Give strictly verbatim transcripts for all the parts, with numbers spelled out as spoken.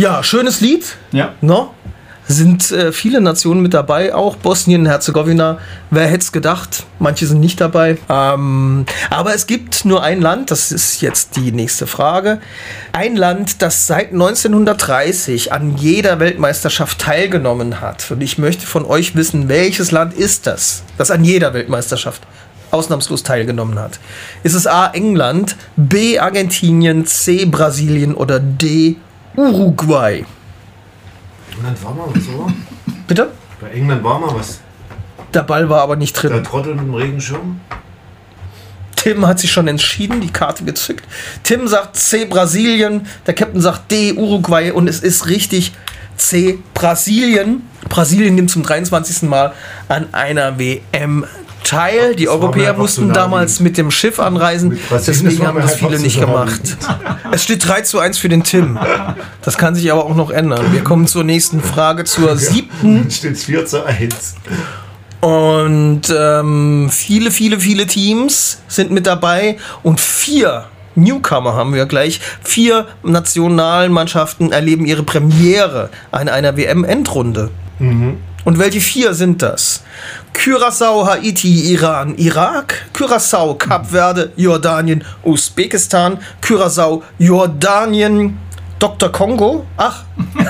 Ja, schönes Lied. Ja. No? Sind äh, viele Nationen mit dabei, auch Bosnien, Herzegowina. Wer hätte es gedacht? Manche sind nicht dabei. Ähm, aber es gibt nur ein Land, das ist jetzt die nächste Frage. Ein Land, das seit neunzehnhundertdreißig an jeder Weltmeisterschaft teilgenommen hat. Und ich möchte von euch wissen, welches Land ist das, das an jeder Weltmeisterschaft ausnahmslos teilgenommen hat. Ist es A. England, B. Argentinien, C. Brasilien oder D. Uruguay? England war mal was, oder? Bitte? Bei England war mal was. Der Ball war aber nicht drin. Der Trottel mit dem Regenschirm. Tim hat sich schon entschieden, die Karte gezückt. Tim sagt C. Brasilien, der Captain sagt D. Uruguay und es ist richtig C. Brasilien. Brasilien nimmt zum dreiundzwanzigsten Mal an einer W M teil. Die Europäer mussten damals mit dem Schiff anreisen, deswegen haben das viele nicht gemacht. Es steht drei zu eins für den Tim. Das kann sich aber auch noch ändern. Wir kommen zur nächsten Frage, zur siebten. Steht vier zu eins. Und ähm, viele, viele, viele Teams sind mit dabei und vier Newcomer haben wir gleich. Vier Nationalmannschaften erleben ihre Premiere an einer W M-Endrunde. Mhm. Und welche vier sind das? Curaçao, Haiti, Iran, Irak, Curaçao, Kap Verde, Jordanien, Usbekistan, Curaçao, Jordanien, Doktor Kongo, ach,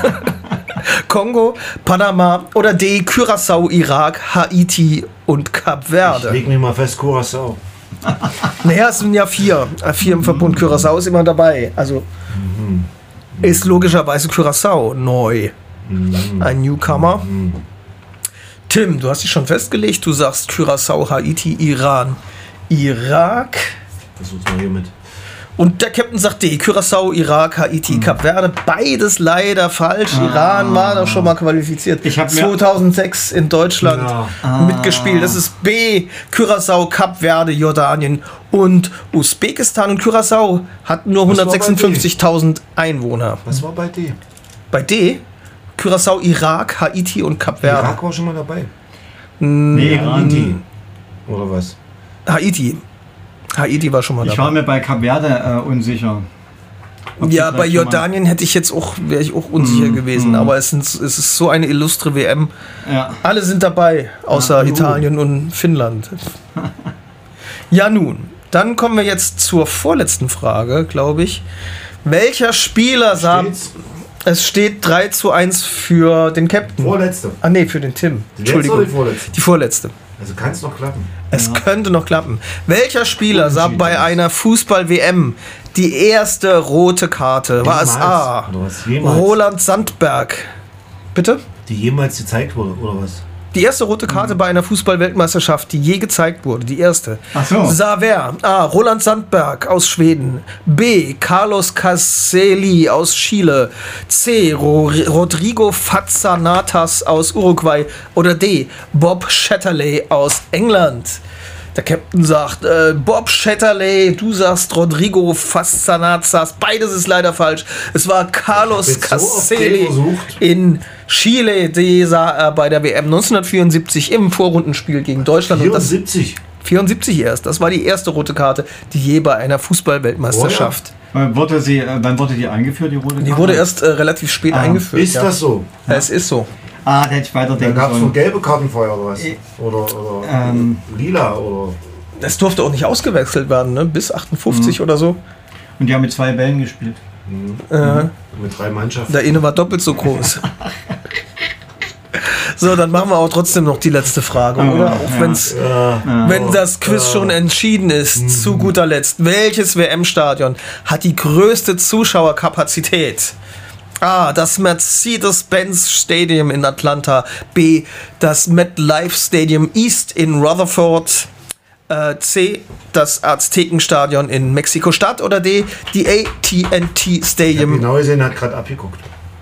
Kongo, Panama oder D, Curaçao, Irak, Haiti und Kap Verde. Ich leg mich mal fest, Curaçao. Naja, es sind ja vier. Vier im Verbund. Curaçao ist immer dabei. Also Mhm. ist logischerweise Curaçao neu. Mhm. Ein Newcomer. Mhm. Tim, du hast dich schon festgelegt. Du sagst Curaçao, Haiti, Iran, Irak. Versuch's mal hier mit. Und der Captain sagt D, Curaçao, Irak, Haiti, Kap Verde. Beides leider falsch. Ah. Iran war doch schon mal qualifiziert. Ich hab zweitausendsechs in Deutschland Ja. Ah. mitgespielt. Das ist B, Curaçao, Kap Verde, Jordanien und Usbekistan. Und Curaçao hat nur hundertsechsundfünfzigtausend Einwohner. Was war bei D? Bei D, Curaçao, Irak, Haiti und Kap Verde. Irak war schon mal dabei. Nee, Iran. Haiti. Oder was? Haiti. Haiti war schon mal Ich dabei. war mir bei Kap Verde äh, unsicher. Ob Ja, die bei vielleicht schon mal- Jordanien hätte ich jetzt auch, wäre ich auch unsicher Mm, gewesen. mm. Aber es, sind, es ist so eine illustre W M. Ja. Alle sind dabei, außer Ah, uh. Italien und Finnland. Ja nun, dann kommen wir jetzt zur vorletzten Frage, glaube ich. Welcher Spieler sah... Steht's? Es steht drei zu eins für den Captain. Vorletzte. Ah nee, für den Tim. Die letzte Entschuldigung. oder die vorletzte? Die vorletzte. Also kann es noch klappen. Es Ja. könnte noch klappen. Welcher Spieler sah Unentschieden. bei einer Fußball-W M die erste rote Karte? War es Jemals? A. Oder was? Jemals? Roland Sandberg? Bitte? Die jemals gezeigt wurde, oder was? Die erste rote Karte bei einer Fußball-Weltmeisterschaft, die je gezeigt wurde. Die erste. Ach so. Sah wer? A. Roland Sandberg aus Schweden. B. Carlos Caselli aus Chile. C. Ro Rodrigo Fazzanatas aus Uruguay. Oder D. Bob Shatterley aus England. Der Captain sagt, äh, Bob Shatterley, du sagst Rodrigo Fazzanatas. Beides ist leider falsch. Es war Carlos Ich hab jetzt so oft Caselli den gesucht. in Chile. Die sah er bei der W M neunzehnhundertvierundsiebzig im Vorrundenspiel gegen Deutschland. Und das vierundsiebzig. vierundsiebzig erst. Das war die erste rote Karte, die je bei einer Fußball-Weltmeisterschaft. Wann wurde, sie, äh, wann wurde die eingeführt, die rote Karte? Die wurde erst äh, relativ spät Ah, eingeführt. Ist ja. das so? Es ist so. Ah, da hätte ich weiter Dann denken gab es noch sollen. gelbe Karten vorher, oder was? Äh, Oder, oder ähm. lila, oder... Es durfte auch nicht ausgewechselt werden, ne? Bis achtundfünfzig Mhm. oder so. Und die haben mit zwei Bällen gespielt. Äh, Mit drei Mannschaften. Der eine war doppelt so groß. So, dann machen wir aber trotzdem noch die letzte Frage, Oh, oder? Auch ja. wenn's, Ja. wenn das Quiz schon entschieden ist, zu guter Letzt. Welches W M-Stadion hat die größte Zuschauerkapazität? A. Das Mercedes-Benz Stadium in Atlanta. B. Das MetLife Stadium East in Rutherford. Äh, C. Das Aztekenstadion in Mexiko-Stadt. Oder D. Die A T and T Ich hab Stadium genau gesehen, hat gerade abgeguckt.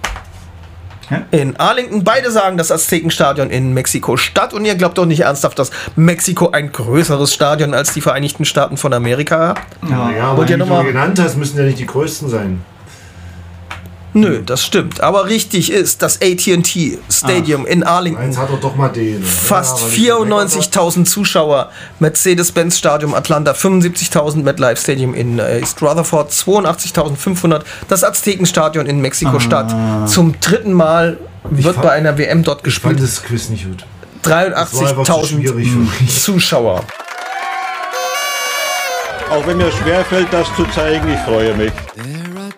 in Arlington. Beide sagen das Aztekenstadion in Mexiko-Stadt. Und ihr glaubt doch nicht ernsthaft, dass Mexiko ein größeres Stadion als die Vereinigten Staaten von Amerika hat? Ja, ja, aber Wollt ihr die, noch die mal- du genannt hast, müssen ja nicht die größten sein. Nö, das stimmt. Aber richtig ist das A T and T Stadium in Arlington. Eins hat er doch mal den. Fast Ja, weil ich vierundneunzigtausend Zuschauer. Mercedes-Benz Stadium Atlanta fünfundsiebzigtausend. MetLife Stadium in äh, East Rutherford zweiundachtzigtausendfünfhundert. Das Aztekenstadion in Mexiko-Stadt. Zum dritten Mal wird fand- bei einer W M dort Ich fand gespielt. das Quiz nicht gut. Das war einfach zu schwierig für dreiundachtzigtausend mich. Zuschauer. Auch wenn mir schwerfällt, das zu zeigen, ich freue mich. There are